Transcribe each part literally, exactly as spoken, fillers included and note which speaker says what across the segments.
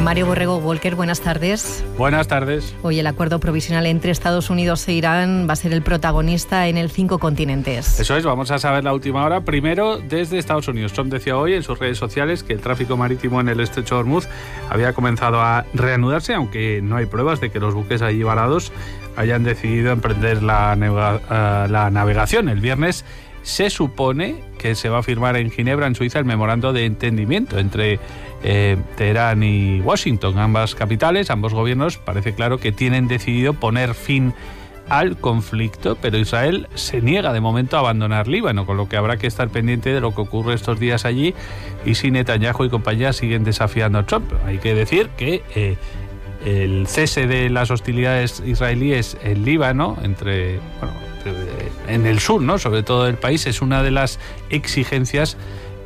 Speaker 1: Mario Borrego Walker, buenas tardes.
Speaker 2: Buenas tardes.
Speaker 1: Hoy el acuerdo provisional entre Estados Unidos e Irán va a ser el protagonista en el cinco continentes.
Speaker 2: Eso es, vamos a saber la última hora. Primero, desde Estados Unidos. Trump decía hoy en sus redes sociales que el tráfico marítimo en el estrecho de Hormuz había comenzado a reanudarse, aunque no hay pruebas de que los buques allí varados hayan decidido emprender la, navega- uh, la navegación. El viernes se supone que se va a firmar en Ginebra, en Suiza, el memorando de entendimiento entre eh, Teherán y Washington. Ambas capitales, ambos gobiernos, parece claro que tienen decidido poner fin al conflicto, pero Israel se niega de momento a abandonar Líbano, con lo que habrá que estar pendiente de lo que ocurre estos días allí y si Netanyahu y compañía siguen desafiando a Trump. Hay que decir que eh, el cese de las hostilidades israelíes en Líbano, entre bueno, en el sur, ¿no?, sobre todo del país, es una de las exigencias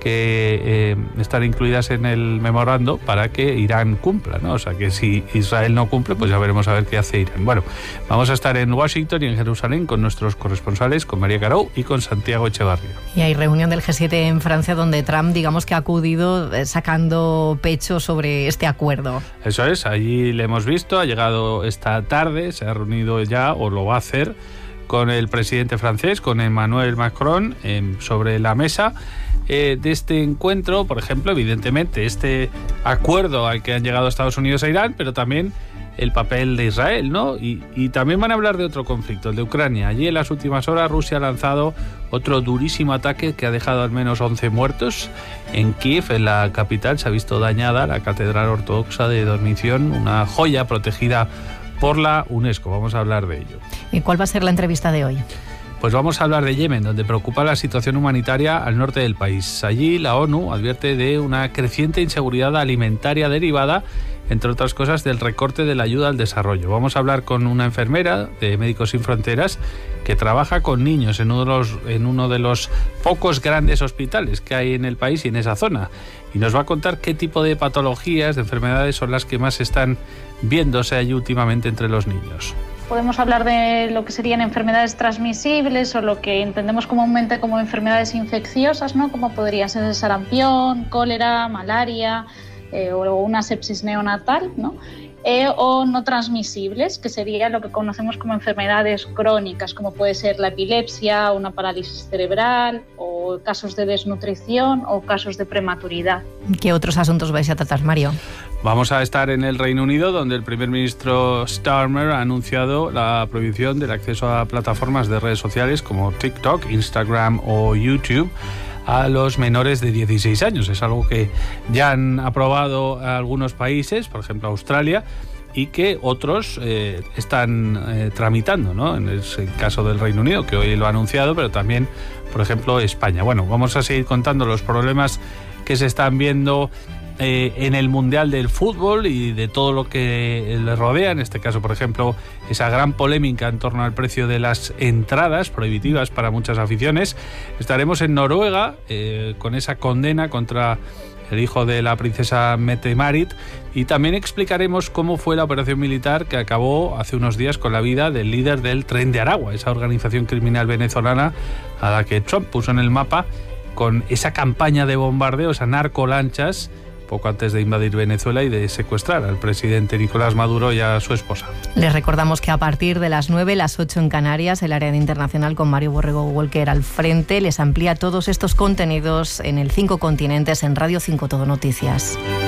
Speaker 2: que eh, están incluidas en el memorando para que Irán cumpla, ¿no? O sea que si Israel no cumple, pues ya veremos a ver qué hace Irán. Bueno, vamos a estar en Washington y en Jerusalén con nuestros corresponsales, con María Carou y con Santiago Echevarría.
Speaker 1: Y hay reunión del G siete en Francia donde Trump, digamos que ha acudido eh, sacando pecho sobre este acuerdo.
Speaker 2: Eso es, allí le hemos visto, ha llegado esta tarde, se ha reunido ya o lo va a hacer con el presidente francés, con Emmanuel Macron, eh, sobre la mesa eh, de este encuentro, por ejemplo, evidentemente, este acuerdo al que han llegado Estados Unidos e Irán, pero también el papel de Israel, ¿no? Y, y también van a hablar de otro conflicto, el de Ucrania. Allí en las últimas horas Rusia ha lanzado otro durísimo ataque que ha dejado al menos once muertos. En Kiev, en la capital, se ha visto dañada la Catedral Ortodoxa de Dormición, una joya protegida por la UNESCO. Vamos a hablar de ello.
Speaker 1: ¿Y cuál va a ser la entrevista de hoy?
Speaker 2: Pues vamos a hablar de Yemen, donde preocupa la situación humanitaria al norte del país. Allí la ONU advierte de una creciente inseguridad alimentaria derivada, entre otras cosas, del recorte de la ayuda al desarrollo. Vamos a hablar con una enfermera de Médicos Sin Fronteras que trabaja con niños en uno de los, en uno de los pocos grandes hospitales que hay en el país y en esa zona. Y nos va a contar qué tipo de patologías, de enfermedades son las que más están viéndose allí últimamente entre los niños.
Speaker 3: Podemos hablar de lo que serían enfermedades transmisibles o lo que entendemos comúnmente como enfermedades infecciosas, ¿no?, como podría ser el sarampión, cólera, malaria eh, o una sepsis neonatal, ¿no? Eh, o no transmisibles, que sería lo que conocemos como enfermedades crónicas, como puede ser la epilepsia, una parálisis cerebral, o casos de desnutrición o casos de prematuridad.
Speaker 1: ¿Qué otros asuntos vais a tratar, Mario?
Speaker 2: Vamos a estar en el Reino Unido, donde el primer ministro Starmer ha anunciado la prohibición del acceso a plataformas de redes sociales como TikTok, Instagram o YouTube a los menores de dieciséis años. Es algo que ya han aprobado algunos países, por ejemplo Australia, y que otros eh, están eh, tramitando, ¿no? En el caso del Reino Unido, que hoy lo ha anunciado, pero también, por ejemplo, España. Bueno, vamos a seguir contando los problemas que se están viendo eh, en el Mundial del Fútbol y de todo lo que le rodea. En este caso, por ejemplo, esa gran polémica en torno al precio de las entradas prohibitivas para muchas aficiones. Estaremos en Noruega eh, con esa condena contra el hijo de la princesa Mette-Marit, y también explicaremos cómo fue la operación militar que acabó hace unos días con la vida del líder del Tren de Aragua, esa organización criminal venezolana a la que Trump puso en el mapa con esa campaña de bombardeos a narcolanchas poco antes de invadir Venezuela y de secuestrar al presidente Nicolás Maduro y a su esposa.
Speaker 1: Les recordamos que a partir de las nueve, las ocho en Canarias, el área de internacional con Mario Borrego Walker al frente les amplía todos estos contenidos en el cinco continentes en Radio cinco Todo Noticias.